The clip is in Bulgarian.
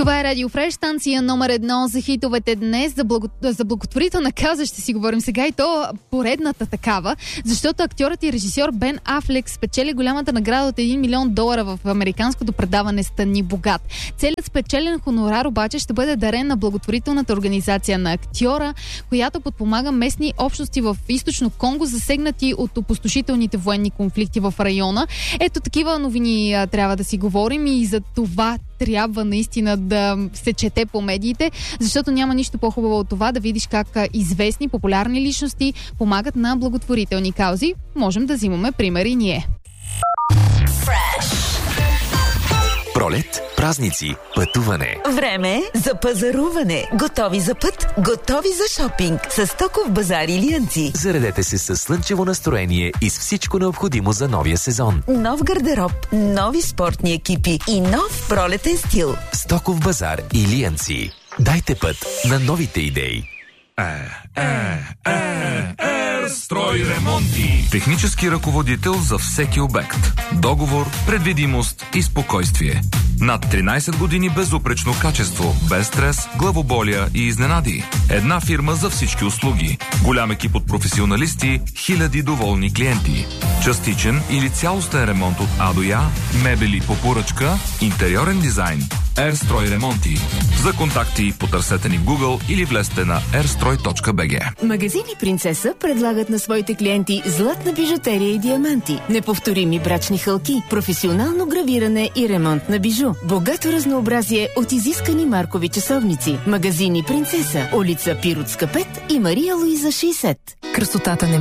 Това е Радио Фреш, станция номер 1 за хитовете днес. За благотворителна кауза ще си говорим сега, и то поредната такава, защото актьорът и режисьор Бен Афлек спечели голямата награда от $1 милион в американското предаване "Стани богат". Целият спечелен хонорар обаче ще бъде дарен на благотворителната организация на актьора, която подпомага местни общности в източно Конго, засегнати от опустошителните военни конфликти в района. Ето такива новини трябва да си говорим, и за това трябва наистина да се чете по медиите, защото няма нищо по-хубаво от това да видиш как известни, популярни личности помагат на благотворителни каузи. Можем да взимаме примери ние. Пролет, празници, пътуване. Време за пазаруване. Готови за път, готови за шопинг. С Стоков базар Илиянци. Заредете се със слънчево настроение и с всичко необходимо за новия сезон. Нов гардероб, нови спортни екипи и нов пролетен стил. Стоков базар Илиянци. Дайте път на новите идеи. Строй ремонти. Технически ръководител за всеки обект. Договор, предвидимост и спокойствие. Над 13 години безупречно качество, без стрес, главоболия и изненади. Една фирма за всички услуги. Голям екип от професионалисти, хиляди доволни клиенти. Частичен или цялостен ремонт от А до Я, мебели по поръчка, интериорен дизайн. Ерстрой ремонти. За контакти потърсете ни в Google или влезте на airstroi.bg. Магазини Принцеса предлагат на своите клиенти златна бижутерия и диаманти, неповторими брачни хълки, професионално гравиране и ремонт на бижу, богато разнообразие от изискани маркови часовници. Магазини Принцеса, улица Пиротска 5 и Мария Луиза 60. Красотата не